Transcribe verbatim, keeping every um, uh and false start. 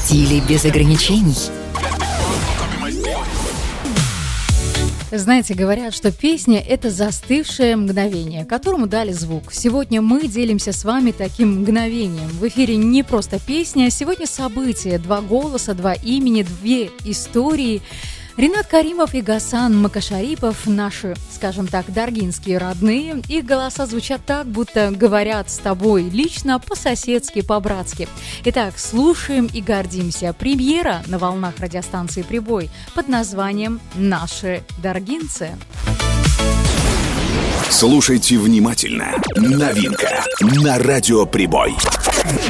стиле без ограничений. Знаете, говорят, что песня – это застывшее мгновение, которому дали звук. Сегодня мы делимся с вами таким мгновением. В эфире не просто песня, сегодня события. Два голоса, два имени, две истории. Ринат Каримов и Гасан Макашарипов – наши, скажем так, даргинские родные. Их голоса звучат так, будто говорят с тобой лично, по-соседски, по-братски. Итак, слушаем и гордимся. Премьера на волнах радиостанции «Прибой» под названием «Наши даргинцы». Слушайте внимательно. Новинка на радио «Прибой».